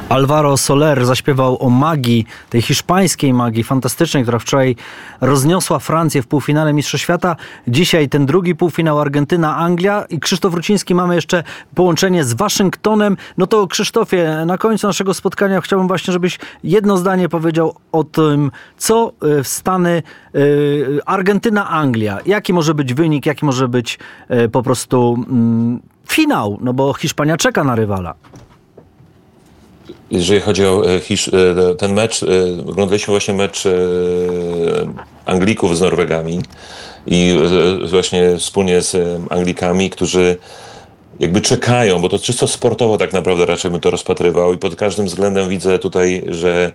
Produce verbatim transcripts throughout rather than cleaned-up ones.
Alvaro Soler zaśpiewał o magii, tej hiszpańskiej magii fantastycznej, która wczoraj rozniosła Francję w półfinale Mistrzostw Świata. Dzisiaj ten drugi półfinał Argentyna-Anglia i Krzysztof Ruciński, mamy jeszcze połączenie z Waszyngtonem. No to Krzysztofie, na końcu naszego spotkania chciałbym właśnie, żebyś jedno zdanie powiedział o tym, co w Stany y, Argentyna-Anglia. Jaki może być wynik, jaki może być y, po prostu y, finał, no bo Hiszpania czeka na rywala. Jeżeli chodzi o ten mecz, oglądaliśmy właśnie mecz Anglików z Norwegami i właśnie wspólnie z Anglikami, którzy jakby czekają, bo to czysto sportowo tak naprawdę raczej bym to rozpatrywał i pod każdym względem widzę tutaj, że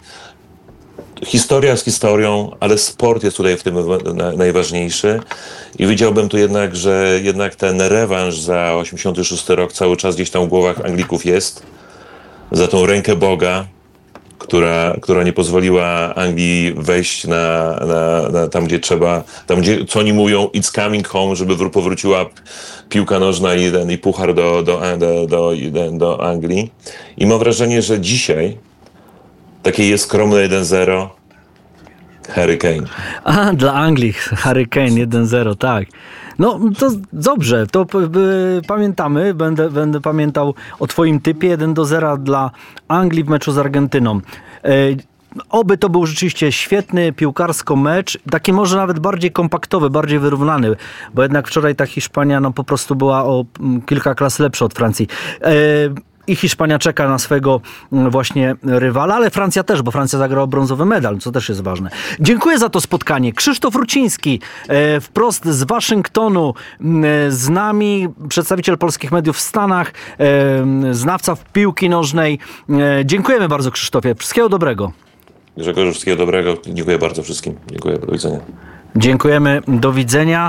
historia z historią, ale sport jest tutaj w tym najważniejszy i widziałbym tu jednak, że jednak ten rewanż za osiemdziesiąty szósty rok cały czas gdzieś tam w głowach Anglików jest. Za tą rękę Boga, która, która nie pozwoliła Anglii wejść na, na, na tam, gdzie trzeba, tam, gdzie, co oni mówią, it's coming home, żeby powróciła piłka nożna i, ten, i puchar do, do, do, do, do Anglii. I mam wrażenie, że dzisiaj takie jest skromne jeden zero Harry Kane. A, dla Anglii Harry Kane jeden zero, tak. No to dobrze, to p- p- pamiętamy, będę, będę pamiętał o twoim typie jeden do zera dla Anglii w meczu z Argentyną. E, oby to był rzeczywiście świetny piłkarsko mecz, taki może nawet bardziej kompaktowy, bardziej wyrównany, bo jednak wczoraj ta Hiszpania no, po prostu była o kilka klas lepsza od Francji. E, I Hiszpania czeka na swego właśnie rywala, ale Francja też, bo Francja zagrała brązowy medal, co też jest ważne. Dziękuję za to spotkanie. Krzysztof Ruciński, e, wprost z Waszyngtonu, e, z nami, przedstawiciel polskich mediów w Stanach, e, znawca w piłki nożnej. E, dziękujemy bardzo, Krzysztofie. Wszystkiego dobrego. Grzegorzu, wszystkiego dobrego. Dziękuję bardzo wszystkim. Dziękuję. Do widzenia. Dziękujemy, do widzenia.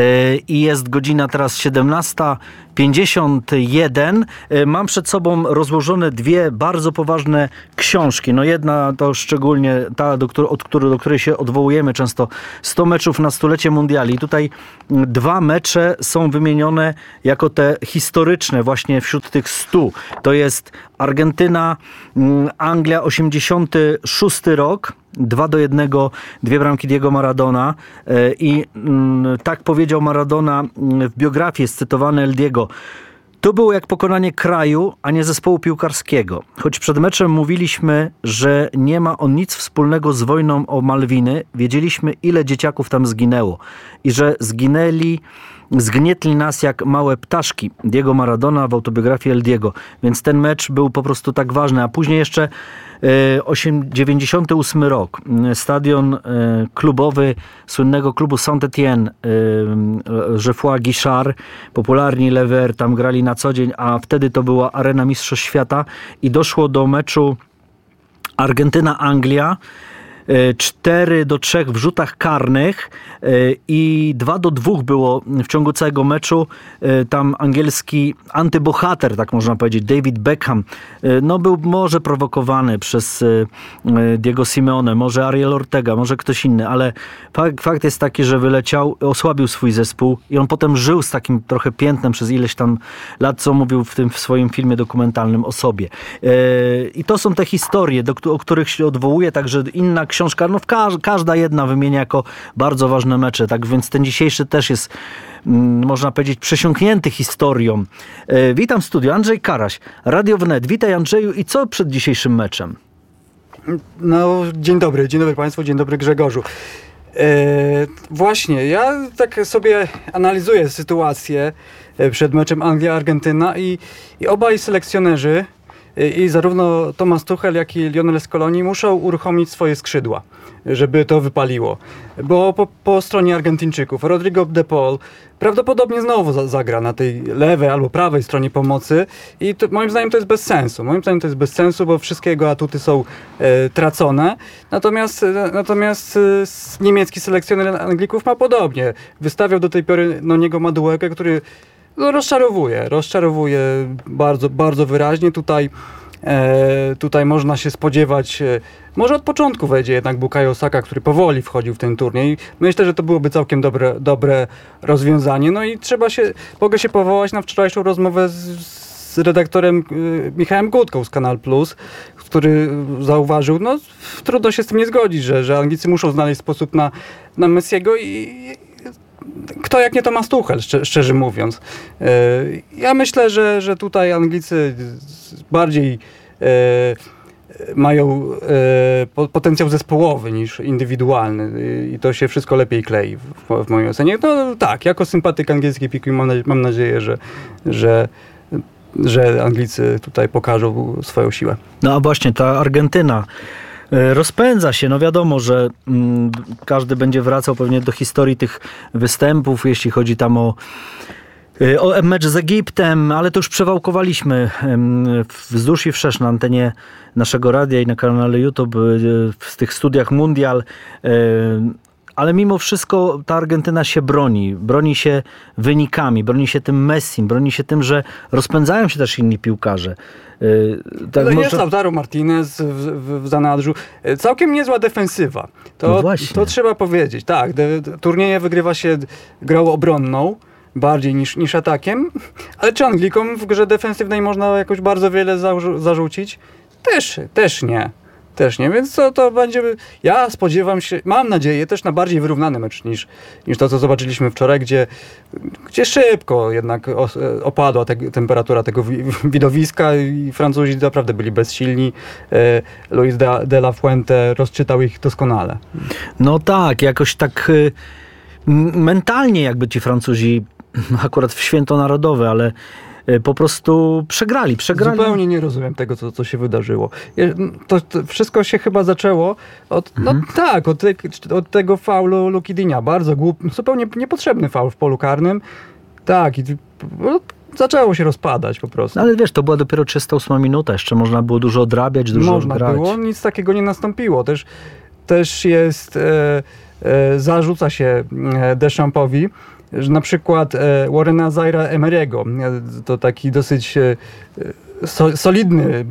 I jest godzina teraz siedemnasta pięćdziesiąt jeden. Mam przed sobą rozłożone dwie bardzo poważne książki. No jedna to szczególnie ta, do, której, od której, do której się odwołujemy często. sto meczów na stulecie mundiali. Tutaj dwa mecze są wymienione jako te historyczne właśnie wśród tych stu. To jest Argentyna, Anglia, osiemdziesiąty szósty rok. dwa do jednego, dwie bramki Diego Maradona i tak powiedział Maradona w biografii, jest cytowany El Diego. To było jak pokonanie kraju, a nie zespołu piłkarskiego. Choć przed meczem mówiliśmy, że nie ma on nic wspólnego z wojną o Malwiny, wiedzieliśmy, ile dzieciaków tam zginęło i że zginęli Zgnietli nas jak małe ptaszki. Diego Maradona w autobiografii El Diego. Więc ten mecz był po prostu tak ważny. A później jeszcze dziewięćdziesiąty ósmy rok. Stadion klubowy słynnego klubu Saint-Étienne, Geoffroy Guichard, popularni Lever, tam grali na co dzień, a wtedy to była arena Mistrzostw Świata i doszło do meczu Argentyna-Anglia. cztery do trzech w rzutach karnych i dwa do dwóch było w ciągu całego meczu. Tam angielski antybohater, tak można powiedzieć, David Beckham, no był może prowokowany przez Diego Simeone, może Ariel Ortega, może ktoś inny, ale fakt, fakt jest taki, że wyleciał, osłabił swój zespół i on potem żył z takim trochę piętnem przez ileś tam lat, co mówił w tym w swoim filmie dokumentalnym o sobie. I to są te historie, do, o których się odwołuje, także inna książka, no każda jedna wymienia jako bardzo ważne mecze, tak więc ten dzisiejszy też jest, można powiedzieć, przesiąknięty historią. Witam w studiu, Andrzej Karaś, Radio Wnet. Witaj, Andrzeju, i co przed dzisiejszym meczem? No, dzień dobry, dzień dobry Państwu, dzień dobry Grzegorzu. E, właśnie, ja tak sobie analizuję sytuację przed meczem Anglia-Argentyna i, i obaj selekcjonerzy, i zarówno Thomas Tuchel, jak i Lionel Scaloni muszą uruchomić swoje skrzydła, żeby to wypaliło. Bo po, po stronie Argentyńczyków Rodrigo de Paul prawdopodobnie znowu za, zagra na tej lewej albo prawej stronie pomocy i to, moim zdaniem to jest bez sensu. Moim zdaniem to jest bez sensu, bo wszystkie jego atuty są e, tracone. Natomiast, e, natomiast e, niemiecki selekcjoner Anglików ma podobnie. Wystawiał do tej pory Noniego Maduekę, który no, rozczarowuje, rozczarowuje bardzo, bardzo wyraźnie. Tutaj, e, tutaj można się spodziewać, e, może od początku wejdzie jednak Bukayo Saka, który powoli wchodził w ten turniej. Myślę, że to byłoby całkiem dobre, dobre rozwiązanie. No i trzeba się, mogę się powołać na wczorajszą rozmowę z, z redaktorem y, Michałem Gutką z Kanal Plus, który zauważył, no trudno się z tym nie zgodzić, że, że Anglicy muszą znaleźć sposób na, na Messiego i kto jak nie Thomas Tuchel, szczer, szczerze mówiąc. Y, ja myślę, że, że tutaj Anglicy bardziej y, mają e, potencjał zespołowy niż indywidualny i to się wszystko lepiej klei w, w mojej ocenie. No tak, jako sympatyk angielskiej piłki mam, mam nadzieję, że, że, że Anglicy tutaj pokażą swoją siłę. No a właśnie ta Argentyna rozpędza się. No wiadomo, że mm, każdy będzie wracał pewnie do historii tych występów, jeśli chodzi tam o O mecz z Egiptem, ale to już przewałkowaliśmy wzdłuż i wszerz na antenie naszego radia i na kanale YouTube w tych studiach Mundial. Ale mimo wszystko ta Argentyna się broni. Broni się wynikami, broni się tym Messim, broni się tym, że rozpędzają się też inni piłkarze. Tak, no może... Jest Lautaro Martinez w, w, w zanadrzu. Całkiem niezła defensywa. To, no to trzeba powiedzieć. Tak, de, de, turnieje wygrywa się grą obronną. Bardziej niż, niż atakiem, ale czy Anglikom w grze defensywnej można jakoś bardzo wiele zarzu- zarzucić? Też, też nie. Też nie, więc to, to będzie... Ja spodziewam się, mam nadzieję, też na bardziej wyrównany mecz niż, niż to, co zobaczyliśmy wczoraj, gdzie, gdzie szybko jednak opadła te, temperatura tego wi- widowiska i Francuzi naprawdę byli bezsilni. E, Luis de, de la Fuente rozczytał ich doskonale. No tak, jakoś tak y, mentalnie jakby ci Francuzi akurat w święto narodowe, ale po prostu przegrali, przegrali. Zupełnie nie rozumiem tego, co, co się wydarzyło. To, to wszystko się chyba zaczęło od, mhm. no tak, od, te, od tego faulu Luki Dinia. Bardzo głupi, zupełnie niepotrzebny faul w polu karnym. Tak, i no, zaczęło się rozpadać po prostu. No, ale wiesz, to była dopiero trzysta ósma minuta, jeszcze można było dużo odrabiać, dużo można grać. było, nic takiego nie nastąpiło. Też, też jest, e, e, zarzuca się Deschampowi, że na przykład e, Warrena Zaïre-Emery'ego, to taki dosyć e, so, solidny,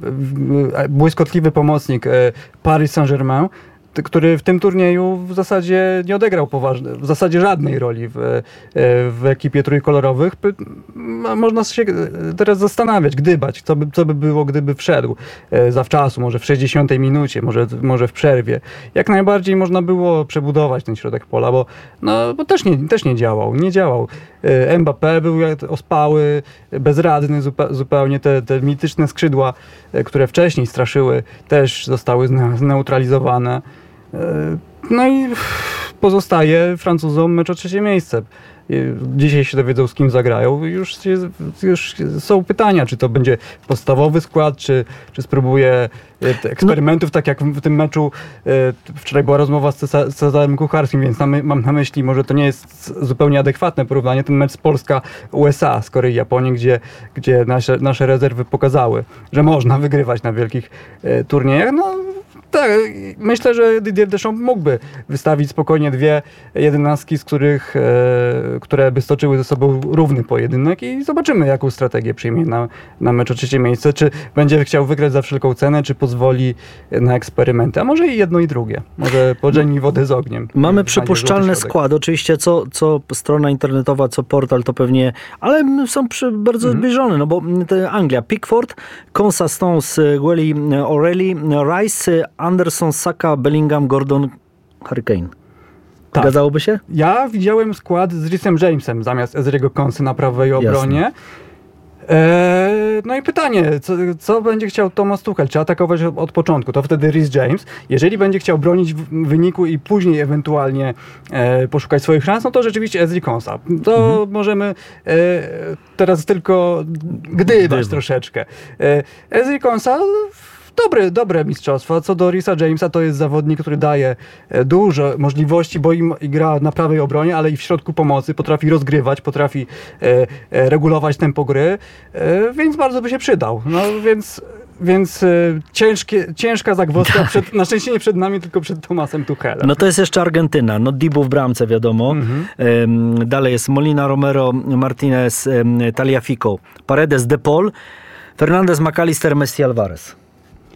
e, błyskotliwy pomocnik e, Paris Saint-Germain, t, który w tym turnieju w zasadzie nie odegrał poważnie, w zasadzie żadnej roli w, e, w ekipie trójkolorowych. P, można się teraz zastanawiać, gdybać, co by, co by było, gdyby wszedł e, zawczasu, może w sześćdziesiątej minucie, może, może w przerwie. Jak najbardziej można było przebudować ten środek pola, bo, no, bo też, nie, też nie działał. Nie działał. E, Mbappé był ospały, bezradny zupe, zupełnie. Te, te mityczne skrzydła, e, które wcześniej straszyły, też zostały zneutralizowane. E, no i pozostaje Francuzom mecz o trzecie miejsce. Dzisiaj się dowiedzą, z kim zagrają. Już, już są pytania, czy to będzie podstawowy skład, czy, czy spróbuje eksperymentów, no. Tak jak w tym meczu wczoraj była rozmowa z Cezarem Kucharskim, więc mam na myśli, może to nie jest zupełnie adekwatne porównanie, ten mecz z Polska-U S A, z Korei i Japonii, gdzie, gdzie nasze, nasze rezerwy pokazały, że można wygrywać na wielkich turniejach. No, tak, myślę, że Didier Deschamps mógłby wystawić spokojnie dwie jedenastki, z których, e, które by stoczyły ze sobą równy pojedynek i zobaczymy, jaką strategię przyjmie na, na mecz o trzecie miejsce. Czy będzie chciał wygrać za wszelką cenę, czy pozwoli na eksperymenty. A może i jedno i drugie. Może podzieli wodę z ogniem. Mamy przypuszczalny skład. Oczywiście co, co strona internetowa, co portal, to pewnie, ale są przy, bardzo mhm. zbliżone, no bo Anglia, Pickford, Konsa, Stones, Gueli, O'Reilly, Rice, Anderson, Saka, Bellingham, Gordon, Harry Kane. Tak. Zgadzałoby się? Ja widziałem skład z Reesem Jamesem zamiast Ezriego Konsy na prawej obronie. Eee, no i pytanie, co, co będzie chciał Thomas Tuchel? Czy atakować od początku? To wtedy Rees James. Jeżeli będzie chciał bronić w wyniku i później ewentualnie e, poszukać swoich szans, no to rzeczywiście Ezri Konsa. To mhm. możemy e, teraz tylko gdybać Gdyby. troszeczkę. E, Ezri Konsa... Dobre, dobre mistrzostwo. Co do Reesa Jamesa, to jest zawodnik, który daje dużo możliwości, bo im gra na prawej obronie, ale i w środku pomocy. Potrafi rozgrywać, potrafi e, e, regulować tempo gry, e, więc bardzo by się przydał. No więc, więc e, ciężkie, ciężka zagwozdka, przed, na szczęście nie przed nami, tylko przed Thomasem Tuchelem. No to jest jeszcze Argentyna. No Dibu w bramce, wiadomo. Mhm. E, dalej jest Molina, Romero, Martinez, e, Tagliafico, Paredes, De Paul, Fernandez, McAllister, Messi, Alvarez.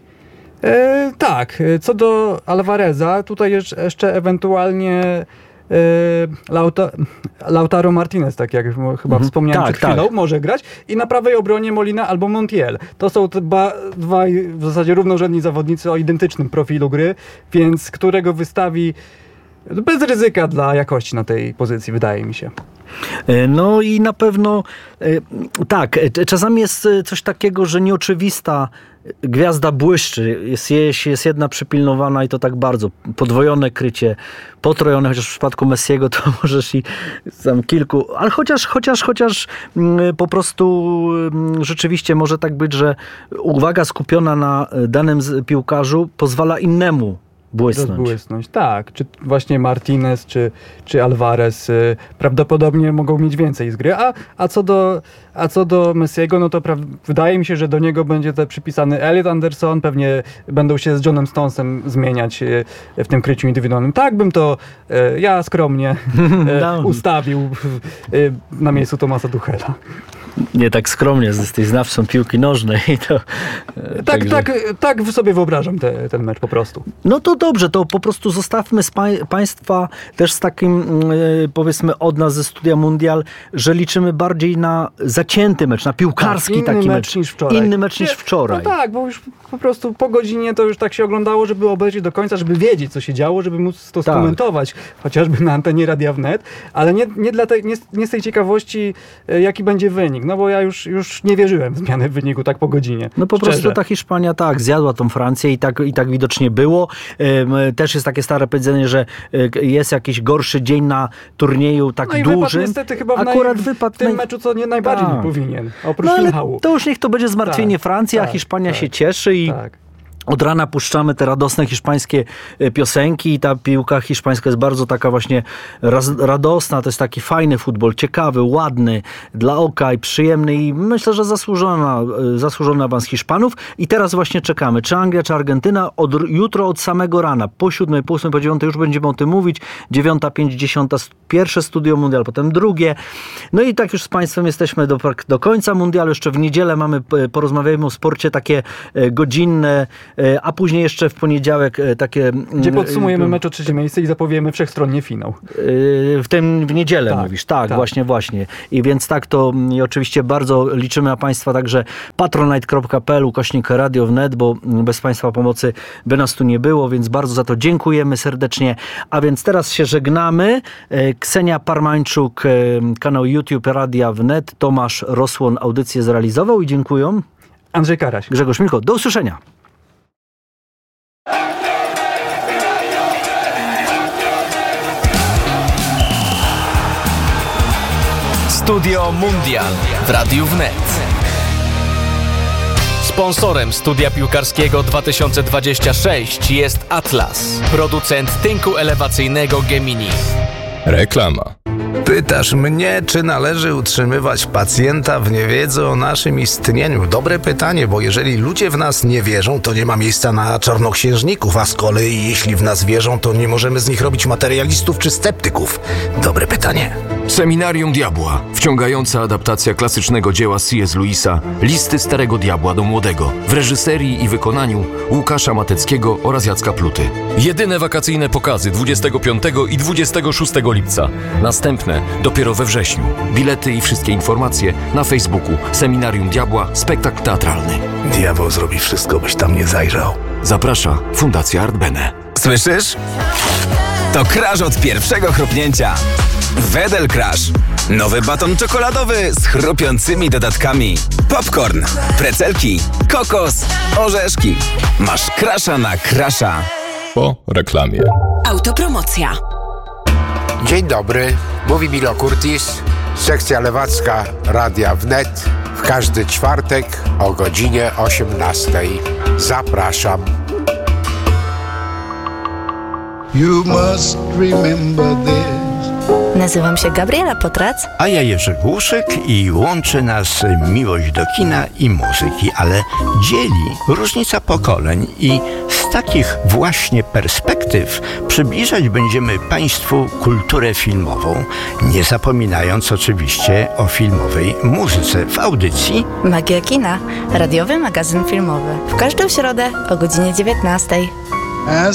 E, tak, co do Alvareza, tutaj jeszcze ewentualnie Lauta, Lautaro Martinez, tak jak chyba mhm. wspomniałem tak, przed chwilą, tak. może grać. I na prawej obronie Molina albo Montiel. To są dwa, dwaj w zasadzie równorzędni zawodnicy o identycznym profilu gry, więc którego wystawi bez ryzyka dla jakości na tej pozycji, wydaje mi się. No i na pewno tak, czasami jest coś takiego, że nieoczywista gwiazda błyszczy. Jest, jest jedna przypilnowana i to tak bardzo. Podwojone krycie, potrojone, chociaż w przypadku Messiego to możesz i tam kilku, ale chociaż, chociaż, chociaż po prostu rzeczywiście może tak być, że uwaga skupiona na danym piłkarzu pozwala innemu błysnąć. Rozbłysnąć, tak. Czy właśnie Martinez, czy, czy Alvarez y, prawdopodobnie mogą mieć więcej z gry. A, a, co do, a co do Messiego, no to pra- wydaje mi się, że do niego będzie te przypisany Elliot Anderson. Pewnie będą się z Johnem Stonesem zmieniać y, w tym kryciu indywidualnym. Tak bym to y, ja skromnie y, ustawił y, na miejscu Thomasa Tuchela. Nie tak skromnie, jesteś znawcą piłki nożnej. To, tak, także... tak, tak sobie wyobrażam te, ten mecz po prostu. No to dobrze, to po prostu zostawmy z pa- Państwa też z takim, yy, powiedzmy od nas ze Studia Mundial, że liczymy bardziej na zacięty mecz, na piłkarski tak, inny taki mecz, mecz. niż wczoraj. Inny mecz niż wczoraj. No tak, bo już po prostu po godzinie to już tak się oglądało, żeby obejrzeć do końca, żeby wiedzieć, co się działo, żeby móc to tak. skomentować, chociażby na antenie Radia Wnet, ale nie, nie, dla tej, nie, nie z tej ciekawości, jaki będzie wynik, no bo ja już, już nie wierzyłem w zmianę wyniku tak po godzinie. No po Szczerze. prostu ta Hiszpania tak, zjadła tą Francję i tak, i tak widocznie było. Też jest takie stare powiedzenie, że jest jakiś gorszy dzień na turnieju tak no i dużym. Wypadł niestety chyba w, Akurat naj... wypadł w tym naj... meczu, co nie najbardziej tak. nie powinien, oprócz no, ale finału. to już niech to będzie zmartwienie tak, Francji, tak, a Hiszpania tak, się cieszy i tak. od rana puszczamy te radosne hiszpańskie piosenki i ta piłka hiszpańska jest bardzo taka właśnie raz, radosna, to jest taki fajny futbol, ciekawy, ładny, dla oka i przyjemny i myślę, że zasłużona, zasłużony awans Hiszpanów i teraz właśnie czekamy, czy Anglia, czy Argentyna, od, jutro od samego rana, po siódmej, po ósmej, po dziewiątej już będziemy o tym mówić, dziewiąta, pięć, dziesiąta, pierwsze Studio Mundial, potem drugie, no i tak już z Państwem jesteśmy do, do końca Mundialu, jeszcze w niedzielę mamy, porozmawiajmy o sporcie takie godzinne, a później jeszcze w poniedziałek takie... Gdzie podsumujemy mecz o trzecie miejsce i zapowiemy wszechstronnie finał. W tym w niedzielę tak, mówisz. Tak, tak, właśnie, właśnie. I więc tak to i oczywiście bardzo liczymy na Państwa także patronite kropka p l ukośnik Radio Wnet, bo bez Państwa pomocy by nas tu nie było, więc bardzo za to dziękujemy serdecznie. A więc teraz się żegnamy. Ksenia Parmańczuk, kanał YouTube Radia Wnet, Tomasz Rosłon audycję zrealizował i dziękuję. Andrzej Karaś. Grzegorz Milko, do usłyszenia. Studio Mundial w Radiu Wnet. Sponsorem Studia Piłkarskiego dwa tysiące dwudziestego szóstego jest Atlas, producent tynku elewacyjnego Gemini. Reklama. Pytasz mnie, czy należy utrzymywać pacjenta w niewiedzy o naszym istnieniu? Dobre pytanie, bo jeżeli ludzie w nas nie wierzą, to nie ma miejsca na czarnoksiężników, a z kolei jeśli w nas wierzą, to nie możemy z nich robić materialistów czy sceptyków. Dobre pytanie. Seminarium Diabła. Wciągająca adaptacja klasycznego dzieła C S. Lewisa Listy Starego Diabła do Młodego w reżyserii i wykonaniu Łukasza Mateckiego oraz Jacka Pluty. Jedyne wakacyjne pokazy dwudziestego piątego i dwudziestego szóstego lipca. Następne dopiero we wrześniu. Bilety i wszystkie informacje na Facebooku Seminarium Diabła Spektakl Teatralny. Diabeł zrobi wszystko, byś tam nie zajrzał. Zaprasza Fundacja Art Bene. Słyszysz? To crash od pierwszego chrupnięcia. Wedel Crash. Nowy baton czekoladowy z chrupiącymi dodatkami. Popcorn, precelki, kokos, orzeszki. Masz crasha na crasha. Po reklamie. Autopromocja. Dzień dobry, mówi Milo Curtis, sekcja lewacka Radia Wnet. W każdy czwartek o godzinie osiemnastej. Zapraszam. You must remember this. Nazywam się Gabriela Potrac. A ja Jerzy Głuszyk i łączy nas miłość do kina i muzyki, ale dzieli różnica pokoleń i z takich właśnie perspektyw przybliżać będziemy Państwu kulturę filmową, nie zapominając oczywiście o filmowej muzyce w audycji Magia Kina, radiowy magazyn filmowy. W każdą środę o godzinie dziewiętnastej.